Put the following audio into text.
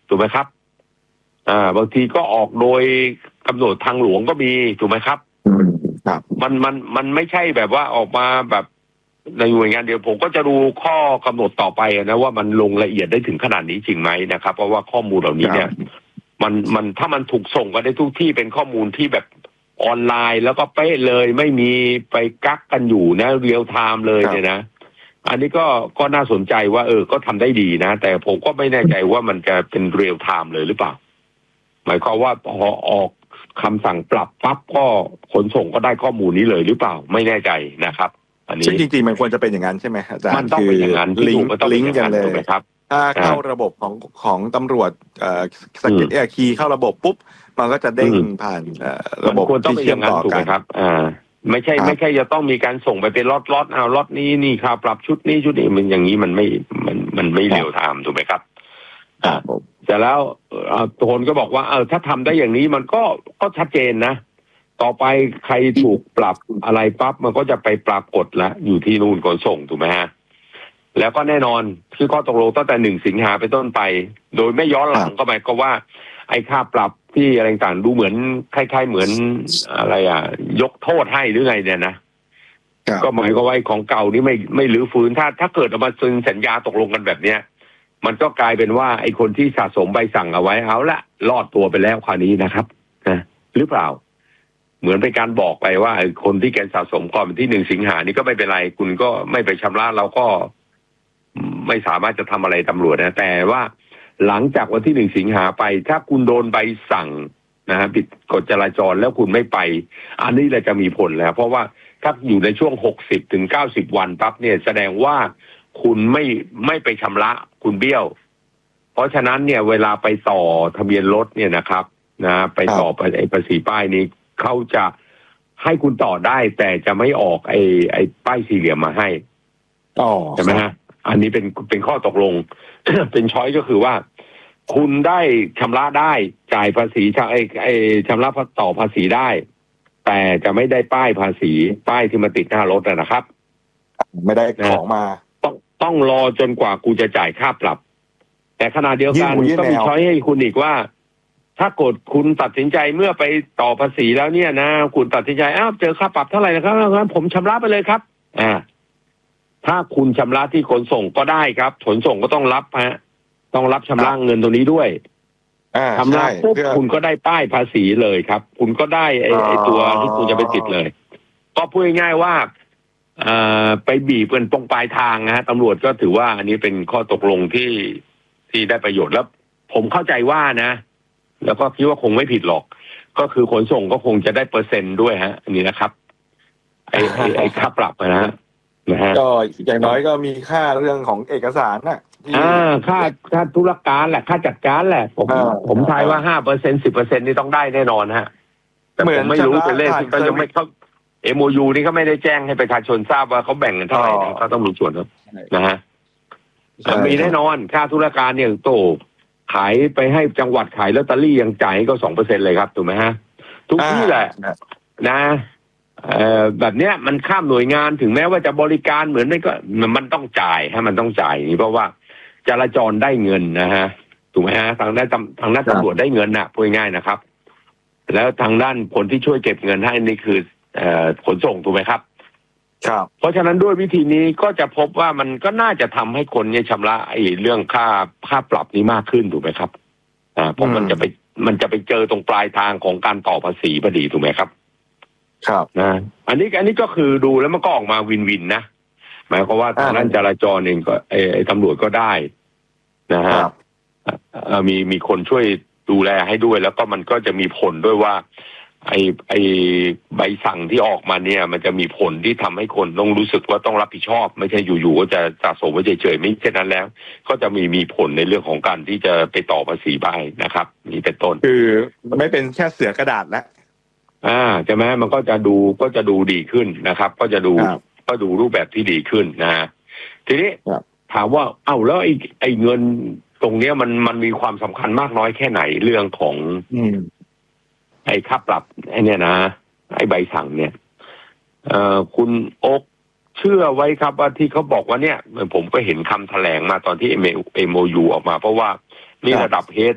ถูกไหมครับบางทีก็ออกโดยกำหนดทางหลวงก็มีถูกไหมครับครับมันไม่ใช่แบบว่าออกมาแบบในหน่วยงานเดียวผมก็จะดูข้อกำหนดต่อไปนะว่ามันลงละเอียดได้ถึงขนาดนี้จริงไหมนะครับเพราะว่าข้อมูลเหล่านี้เนี่ยมันถ้ามันถูกส่งไปได้ทุกที่เป็นข้อมูลที่แบบออนไลน์แล้วก็เป๊ะเลยไม่มีไปกักกันอยู่นะเรียลไทม์เลยเนี่ยนะอันนี้ก็น่าสนใจว่าก็ทำได้ดีนะแต่ผมก็ไม่แน่ใจว่ามันจะเป็นเรียลไทม์เลยหรือเปล่าหมายความว่าพอออกคำสั่งปรับปั๊บก็ขนส่งก็ได้ข้อมูลนี้เลยหรือเปล่าไม่แน่ใจนะครับอันนี้ซึ่งจริงๆมันควรจะเป็นอย่างนั้นใช่ไหมอาจารย์มันต้องเป็นอย่างนั้นลิงก์กันเลยครับถ้าเข้าระบบของตำรวจสกิลคีย์เข้าระบบปุ๊บมันก็จะเด้งผ่านระบบที่เชื่อมต่อกันครับไม่ใช่จะต้องมีการส่งไปเป็นล็อตล็อตนี้นี่ครับปรับชุดนี้มันอย่างนี้มันไม่เร็วไทม์ถูกไหมครับแต่แล้วคนก็บอกว่าถ้าทำได้อย่างนี้มันก็ชัดเจนนะต่อไปใครถูกปรับอะไรปั๊บมันก็จะไปปรากฏละอยู่ที่นู่นขนส่งถูกไหมฮะแล้วก็แน่นอนคือข้อตกลงตั้งแต่1 สิงหาไปต้นไปโดยไม่ย้อนหลังก็หมายความว่าไอ้ค่าปรับที่อะไรต่างดูเหมือนคล้ายๆเหมือนอะไรยกโทษให้หรือไงเนี่ยนะก็หมายความว่าของเก่านี่ไม่รื้อฟื้นถ้าเกิดออกมาซึ่งสัญญาตกลงกันแบบเนี้ยมันก็กลายเป็นว่าไอ้คนที่สะสมใบสั่งเอาไว้เอาละรอดตัวไปแล้วคราวนี้นะครับนะหรือเปล่าเหมือนเป็นการบอกไปว่าคนที่แกสะสมก่อนที่1 สิงหานี่ก็ไม่เป็นไรคุณก็ไม่ไปชำระเราก็ไม่สามารถจะทำอะไรตำรวจนะแต่ว่าหลังจากวันที่1 สิงหาไปถ้าคุณโดนใบสั่งนะฮะผิดกฎจราจรแล้วคุณไม่ไปอันนี้แหละจะมีผลแล้วเพราะว่าถ้าอยู่ในช่วง60 ถึง 90 วันปั๊บเนี่ยแสดงว่าคุณไม่ไปชำระคุณเบี้ยวเพราะฉะนั้นเนี่ยเวลาไปต่อทะเบียนรถเนี่ยนะครับนะไปต่อไอ้ภาษีป้ายนี้เขาจะให้คุณต่อได้แต่จะไม่ออกไอ้ป้ายสี่เหลี่ยมมาให้ใช่ไหมฮะอันนี้เป็นข้อตกลง เป็นช้อยก็คือว่าคุณได้ชำระได้จ่ายภาษีไอ้ชำระต่อภาษีได้แต่จะไม่ได้ป้ายภาษีป้ายที่มาติดหน้ารถนะครับไม่ได้ของมาต้องรอจนกว่ากูจะจ่ายค่าปรับแต่ขณะเดียวกันก็มีช้อยให้คุณอีกว่าถ้ากดคุณตัดสินใจเมื่อไปต่อภาษีแล้วเนี่ยนะคุณตัดสินใจเจอค่าปรับเท่าไหร่นะครับงั้นผมชำระไปเลยครับถ้าคุณชำระที่ขนส่งก็ได้ครับขนส่งก็ต้องรับต้องรับชำระเงินตรงนี้ด้วยชำระปุ๊บคุณก็ได้ป้ายภาษีเลยครับคุณก็ได้ไอ้ตัวที่คุณจะไปติดเลยก็พูดง่ายๆว่าไปบีบกันตรงปลายทางนะตำรวจก็ถือว่าอันนี้เป็นข้อตกลงที่ได้ประโยชน์แล้วผมเข้าใจว่านะแล้วก็คิดว่าคงไม่ผิดหรอกก็คือขนส่งก็คงจะได้เปอร์เซ็นต์ด้วยอันนี้นะครับไอ้ค่าปรับนะฮะก็อย่างน้อยก็มีค่าเรื่องของเอกสารค่าธุรการแหละค่าจัดการแหละผมทายว่า5% 10%นี่ต้องได้แน่นอนฮะแต่ผมไม่รู้ตัวเลขก็ยังไม่เขา MOU นี่เขาไม่ได้แจ้งให้ประชาชนทราบว่าเขาแบ่งกันเท่าไหร่เขาต้องมีส่วนนะฮะมีแน่นอนค่าธุรการเนี่ยโตขายไปให้จังหวัดขายลอตเตอรี่ยังจ่ายก็ 2% เลยครับถูกไหมฮะทุกที่แหละนะแบบเนี้ยมันข้ามหน่วยงานถึงแม้ว่าจะบริการเหมือนไม่ก็มันต้องจ่ายมันต้องจ่ายเพราะว่าจราจรได้เงินนะฮะถูกไหมฮะทางด้านตำรวจได้เงินนะพูดง่ายนะครับ แล้วทางด้านคนที่ช่วยเก็บเงินให้นี่คือขนส่งถูกไหมครับครับเพราะฉะนั้นด้วยวิธีนี้ก็จะพบว่ามันก็น่าจะทำให้คนเนี่ยชำระไอ้เรื่องค่าปรับนี้มากขึ้นถูกไหมครับเพราะมันจะไปเจอตรงปลายทางของการต่อภาษีพอดีถูกไหมครับครับนะอันนี้ก็คือดูแล้วมันก็ออกมาวินนะหมายความว่าทางด้านจราจรเองก็ไอ้ตำรวจก็ได้นะฮะมีคนช่วยดูแลให้ด้วยแล้วก็มันก็จะมีผลด้วยว่าไอ้ใบสั่งที่ออกมาเนี่ยมันจะมีผลที่ทำให้คนต้องรู้สึกว่าต้องรับผิดชอบไม่ใช่อยู่ๆก็จะสะสมไว้เฉยๆไม่เช่นนั้นแล้วก็จะมีผลในเรื่องของการที่จะไปต่อภาษีได้นะครับนี่เป็นต้นคือไม่เป็นแค่เสือกระดาษแล้วใช่ไหมมันก็จะดูดีขึ้นนะครับก็ดูรูปแบบที่ดีขึ้นนะฮะทีนี้ถามว่าแล้วไอ้เงินตรงเนี้ยมันมีความสำคัญมากน้อยแค่ไหนเรื่องของไอ้ค่าปรับไอ้เนี่ยนะไอ้ใบสั่งเนี่ยคุณโอ๊คเชื่อไว้ครับว่าที่เขาบอกว่าเนี่ยผมก็เห็นคำแถลงมาตอนที่ MOU ออกมาเพราะว่านี่ระดับเฮด